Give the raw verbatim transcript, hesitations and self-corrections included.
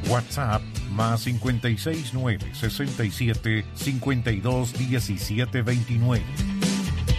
WhatsApp más cinco seis nueve, seis siete, cinco dos uno siete dos nueve.